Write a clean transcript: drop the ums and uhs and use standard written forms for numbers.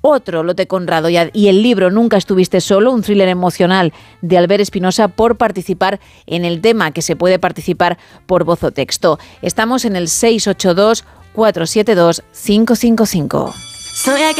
otro Lote Conrado y el libro Nunca estuviste solo, un thriller emocional de Albert Espinosa, por participar en el tema, que se puede participar por voz o texto. Estamos en el 682 472 555.